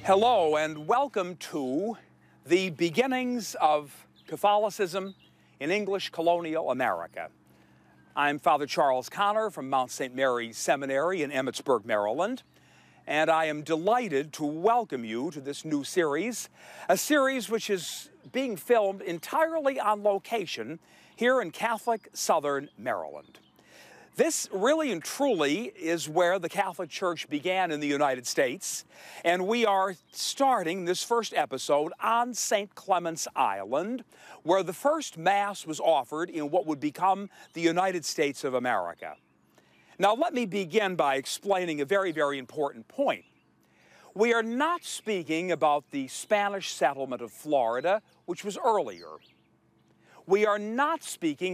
Hello and welcome to the beginnings of Catholicism in English colonial America. I'm Father Charles Connor from Mount St. Mary's Seminary in Emmitsburg, Maryland, and I am delighted to welcome you to this new series, a series which is being filmed entirely on location here in Catholic Southern Maryland. This really and truly is where the Catholic Church began in the United States, and we are starting this first episode on St. Clement's Island, where the first Mass was offered in what would become the United States of America. Now, let me begin by explaining a very, very important point. We are not speaking about the Spanish settlement of Florida, which was earlier. We are not speaking